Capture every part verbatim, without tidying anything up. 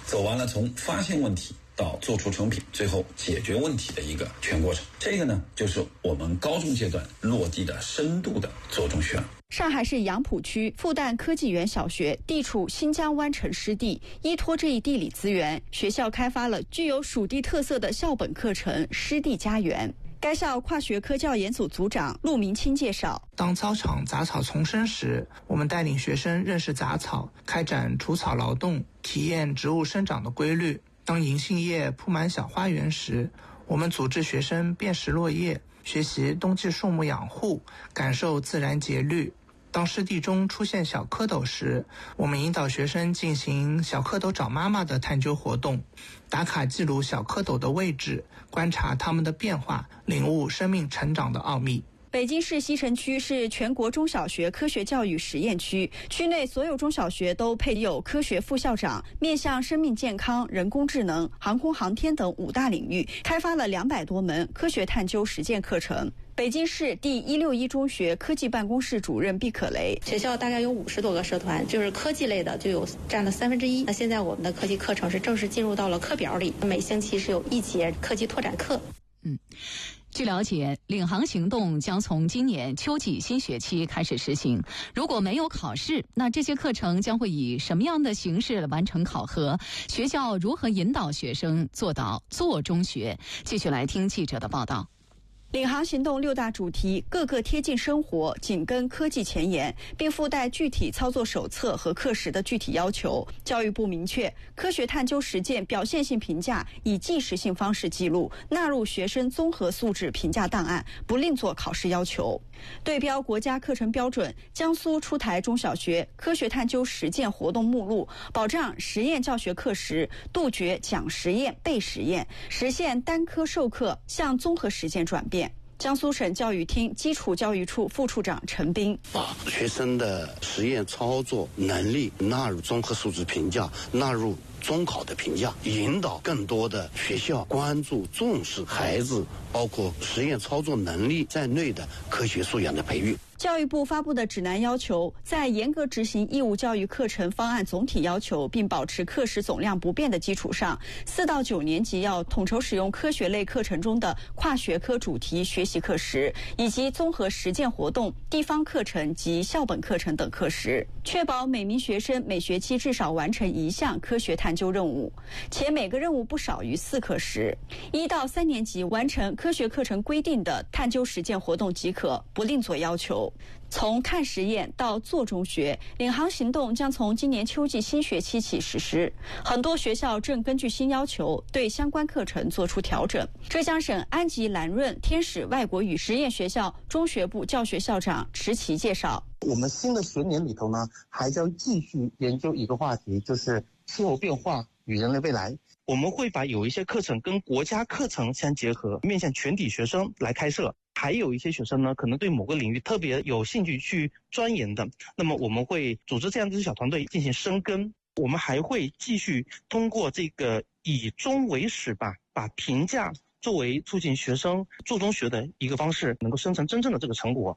走完了从发现问题到做出成品，最后解决问题的一个全过程。这个呢，就是我们高中阶段落地的深度的做中学。 上海市杨浦区复旦科技园小学地处新疆湾城湿地，依托这一地理资源，学校开发了具有属地特色的校本课程湿地家园。该校跨学科教研组组长陆明清介绍， 当操场杂草丛生时，我们带领学生认识杂草，开展除草劳动，体验植物生长的规律。当银杏叶铺满小花园时，我们组织学生辨识落叶，学习冬季树木养护，感受自然节律。当湿地中出现小蝌蚪时，我们引导学生进行小蝌蚪找妈妈的探究活动，打卡记录小蝌蚪的位置，观察它们的变化，领悟生命成长的奥秘。 北京市西城区是全国中小学科学教育实验区，区内所有中小学都配有科学副校长，面向生命健康、人工智能、航空航天等五大领域，开发了两百多门科学探究实践课程。北京市第一六一中学科技办公室主任毕可雷， 学校大概有五十多个社团，就是科技类的就有占了三分之一。那现在我们的科技课程是正式进入到了课表里，每星期是有一节科技拓展课。 嗯。据了解，领航行动将从今年秋季新学期开始实行。如果没有考试，那这些课程将会以什么样的形式完成考核？学校如何引导学生做到做中学？继续来听记者的报道。 领航行动六大主题各个贴近生活，紧跟科技前沿，并附带具体操作手册和课时的具体要求。教育部明确，科学探究实践表现性评价以即时性方式记录，纳入学生综合素质评价档案，不另作考试要求。对标国家课程标准，江苏出台中小学科学探究实践活动目录，保障实验教学课时杜绝讲实验背实验，实现单科授课向综合实践转变。江苏省教育厅基础教育处副处长陈斌， 把学生的实验操作能力纳入综合素质评价，纳入中考的评价，引导更多的学校关注重视孩子包括实验操作能力在内的科学素养的培育。 教育部发布的指南要求，在严格执行义务教育课程方案总体要求，并保持课时总量不变的基础上，四到九年级要统筹使用科学类课程中的跨学科主题学习课时，以及综合实践活动、地方课程及校本课程等课时，确保每名学生每学期至少完成一项科学探究任务，且每个任务不少于四课时。一到三年级完成科学课程规定的探究实践活动即可，不另作要求。从看实验到做中学，领航行动将从今年秋季新学期起实施。很多学校正根据新要求对相关课程做出调整。浙江省安吉兰润天使外国语实验学校中学部教学校长池奇介绍， 我们新的学年里头呢，还将继续研究一个话题，就是气候变化与人类未来。 我们会把有一些课程跟国家课程相结合，面向全体学生来开设。还有一些学生呢，可能对某个领域特别有兴趣去钻研的，那么我们会组织这样的小团队进行深耕。我们还会继续通过这个以终为始吧，把评价作为促进学生做中学的一个方式，能够生成真正的这个成果。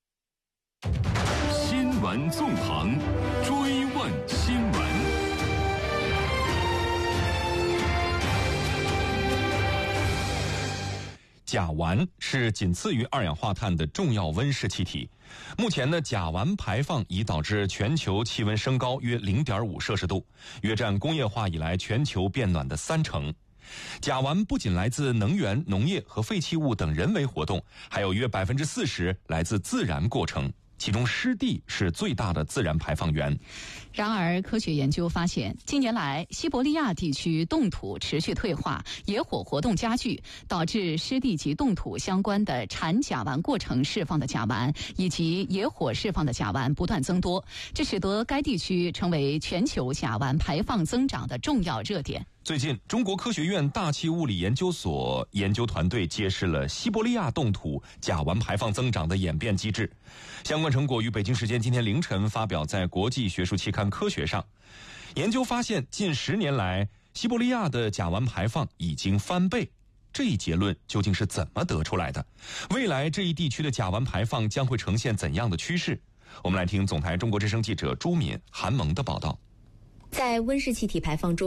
新闻纵横，追问新闻。甲烷是仅次于二氧化碳的重要温室气体。目前呢，甲烷排放已导致全球气温升高约 零点五摄氏度，约占工业化以来全球变暖的三成。甲烷不仅来自能源、农业和废弃物等人为活动，还有约 百分之四十 来自自然过程。其中湿地是最大的自然排放源。 然而，科学研究发现，近年来西伯利亚地区冻土持续退化，野火活动加剧，导致湿地及冻土相关的产甲烷过程释放的甲烷以及野火释放的甲烷不断增多，这使得该地区成为全球甲烷排放增长的重要热点。 最近，中国科学院大气物理研究所研究团队揭示了西伯利亚冻土甲烷排放增长的演变机制。相关成果于北京时间今天凌晨发表在国际学术期刊《科学》上。研究发现，近十年来，西伯利亚的甲烷排放已经翻倍。这一结论究竟是怎么得出来的？未来这一地区的甲烷排放将会呈现怎样的趋势？我们来听总台中国之声记者朱敏、韩萌的报道。 在温室气体排放中，